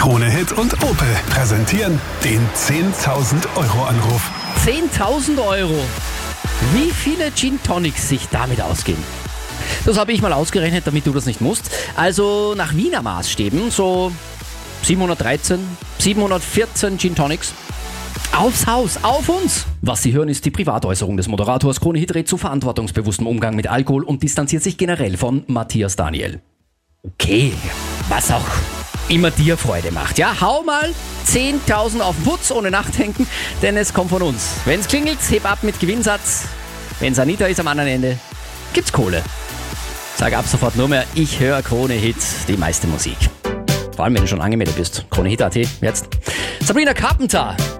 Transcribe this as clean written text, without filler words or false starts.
Krone Hit und Opel präsentieren den 10.000 Euro Anruf. 10.000 Euro. Wie viele Gin Tonics sich damit ausgehen? Das habe ich mal ausgerechnet, damit du das nicht musst. Also nach Wiener Maßstäben so 713, 714 Gin Tonics. Aufs Haus, auf uns! Was Sie hören, ist die Privatäußerung des Moderators. Krone Hit rät zu verantwortungsbewusstem Umgang mit Alkohol und distanziert sich generell von Matthias Daniel. Okay, was auch immer dir Freude macht. Ja, hau mal 10.000 auf den Putz ohne Nachdenken, denn es kommt von uns. Wenn's klingelt, heb ab mit Gewinnsatz. Wenn's Anita ist am anderen Ende, gibt's Kohle. Sag ab sofort nur mehr, ich höre Krone Hit, die meiste Musik. Vor allem, wenn du schon angemeldet bist. Krone Hit.at, jetzt. Sabrina Carpenter.